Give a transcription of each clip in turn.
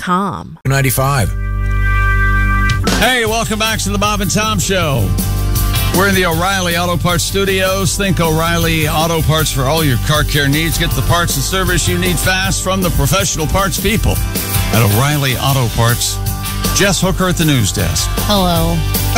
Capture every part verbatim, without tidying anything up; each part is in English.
com. ninety-five. Hey, welcome back to the Bob and Tom Show. We're in the O'Reilly Auto Parts Studios. Think O'Reilly Auto Parts for all your car care needs. Get the parts and service you need fast from the professional parts people at O'Reilly Auto Parts. Jess Hooker at the news desk. Hello.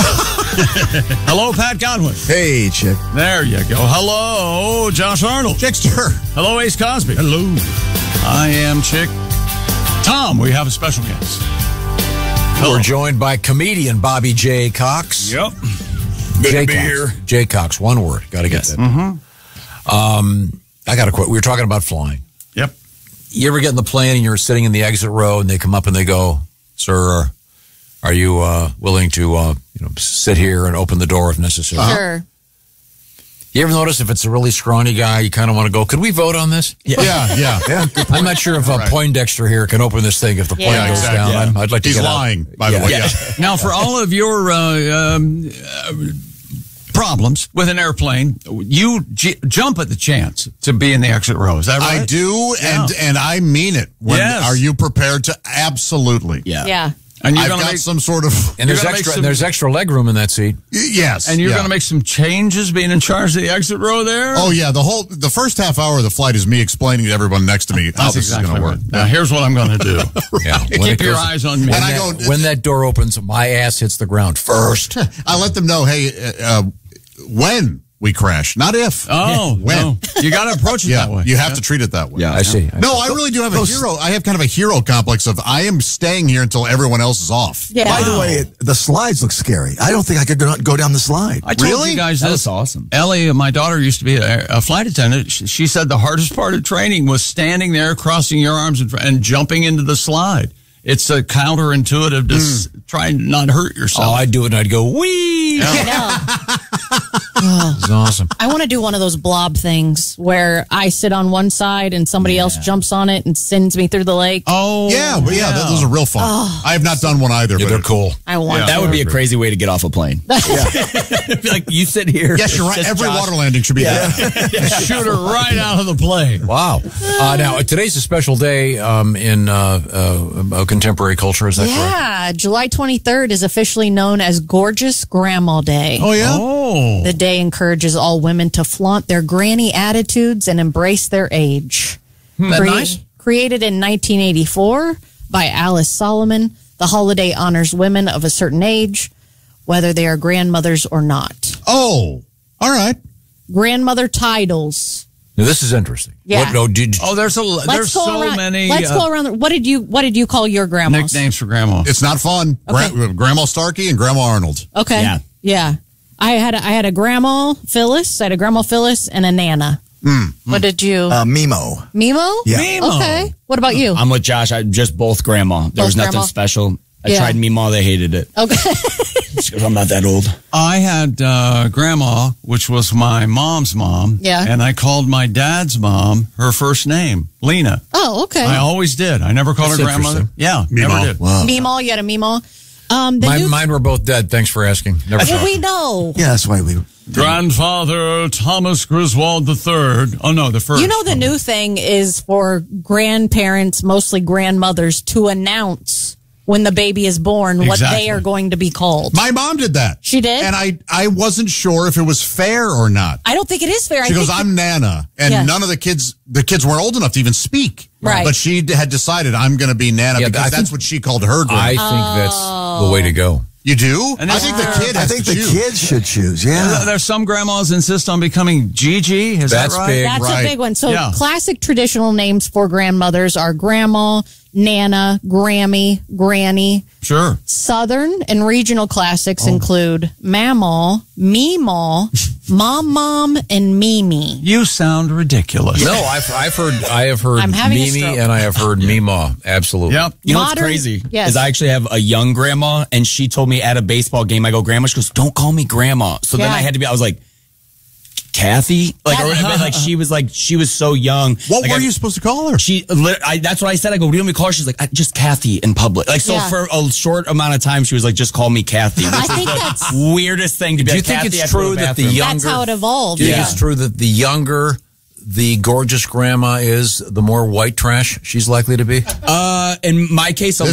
Hello, Pat Godwin. Hey, Chick. There you go. Hello, Josh Arnold. Chickster. Hello, Ace Cosby. Hello. I am Chick. Tom, we have a special guest. We're joined by comedian Bobby J. Cox. Yep. Good J. to be Cox. here. J. Cox, one word. Got to get Yes. that. Mm-hmm. Um, I got to quit. We were talking about flying. Yep. You ever get in the plane and you're sitting in the exit row and they come up and they go, "Sir, are you uh, willing to uh, you know sit here and open the door if necessary?" Uh-huh. Sure. You ever notice if it's a really scrawny guy, you kind of want to go, "Could we vote on this?" Yeah, yeah. Yeah. I'm not sure if uh, Right. Poindexter here can open this thing if the plane Yeah, goes exactly. down. Yeah. I'd, I'd like to He's get lying, out. by the Yeah. way. Yeah. Yeah. Now, for all of your uh, um, uh, problems with an airplane, you j- jump at the chance to be in the exit row. Is that right? I do, and Yeah. and I mean it. When, Yes. Are you prepared to? Absolutely. Yeah. Yeah. And you're I've going got to make some sort of. And there's You're gonna extra. make some- and there's extra leg room in that seat. Y- yes. and you're yeah. going to make some changes being in charge of the exit row there. Oh yeah, the whole the first half hour of the flight is me explaining to everyone next to me how That's this exactly is going to work. right. Now, here's what I'm going to do. Yeah. When Keep it your goes- eyes on me. When, And I that, go- when that door opens, my ass hits the ground first. I let them know, hey, uh, uh, when we crash, not if. Oh, when. no. You got to approach it Yeah, that way. you have to treat it that way. I see. I No, see. I really do have a hero. I have kind of a hero complex of I am staying here until everyone else is off. Yeah. By the way, it, the slides look scary. I don't think I could go, go down the slide. I told Really? you guys That this. was awesome. Ellie, my daughter, used to be a, a flight attendant. She, she said the hardest part of training was standing there, crossing your arms, and, and jumping into the slide. It's a counterintuitive to s- try and not hurt yourself. Oh, I'd do it and I'd go, wee! It's awesome. I want to do one of those blob things where I sit on one side and somebody else jumps on it and sends me through the lake. oh, Yeah, but yeah, th- those are real fun. I have not done one either. Yeah, but they're it- cool. I want Yeah. to. That would be a crazy way to get off a plane. Like, you sit here. Yes, you're right. Just Every Josh. water landing should be that. shoot her right out of the plane. Wow. Uh, now, today's a special day um, in uh, uh, contemporary culture. Is that correct? Yeah, July twenty-third is officially known as Gorgeous Grandma Day. Oh, yeah? Oh. The day encourages all women to flaunt their granny attitudes and embrace their age. that Crea- nice? Created in nineteen eighty-four by Alice Solomon, the holiday honors women of a certain age, whether they are grandmothers or not. Oh, all right. Grandmother titles. Now, this is interesting. Yeah. What, no, did, Oh, there's a Let's there's go so around. many Let's uh, go around. What did you What did you call your grandmas? nicknames for grandma. It's not fun. Gra- Okay. Grandma Starkey and Grandma Arnold. Okay. Yeah. Yeah. I had a, I had a grandma Phyllis. I had a grandma Phyllis and a Nana. What did you? Uh, Mimo. Mimo? Yeah. Mimo. Okay. What about you? I'm with Josh. I just both grandma. There Both was nothing grandma? special. I Yeah. tried Meemaw. They hated it. Okay. Because I'm not that old. I had uh, grandma, which was my mom's mom. Yeah. And I called my dad's mom her first name, Lena. Oh, okay. I always did. I never called That's her grandmother. interesting. Yeah, Meemaw. never did. Wow. Meemaw, you had a Meemaw. Um, the mine, new, mine were both dead. Thanks for asking. Never well, saw we them. know. Yeah, that's why we. Grandfather Thomas Griswold the Third. Oh, no, the first. You know, the new thing is for grandparents, mostly grandmothers, to announce when the baby is born what Exactly. they are going to be called. My mom did that. She did? And I, I wasn't sure if it was fair or not. I don't think it is fair. She I goes, think I'm Nana. And Yes. none of the kids, the kids weren't old enough to even speak. Right. But she d- had decided I'm going to be Nana Yeah, because I that's think- what she called her grandma. I think that's the way to go. You do? And I this- think the kid I has think to the choose. kids should choose. Yeah. There's some grandmas insist on becoming Gigi. Is That's that right? big. that's Right. a big one. So Yeah. classic traditional names for grandmothers are grandma, Nana, Grammy, Granny. Sure. Southern and regional classics Oh. include Mamaw, Meemaw, Mom Mom, and Mimi. You sound ridiculous. No, I've, I've heard, I have heard I'm having a Mimi stroke. and I have heard Meemaw. Absolutely. Yep. You know Modern- what's crazy? yes. Is I actually have a young grandma, and she told me at a baseball game, I go, Grandma, she goes, don't call me Grandma. So then Yeah. I had to be, I was like, Kathy? Like, or, Kathy. like she was like, she was so young. What Like, were I- you supposed to call her? She, lit- I, that's what I said. I go, what do you want me to call her? She's like, I, just Kathy in public. Like, so Yeah. for a short amount of time, she was like, just call me Kathy. Which I was think the that's weirdest thing to be Do you like, think Kathy, it's I have to go to true that the bathroom. young- that's how it evolved. Do you think Yeah. it's true that the younger the gorgeous grandma is, the more white trash she's likely to be? Uh, in my case, a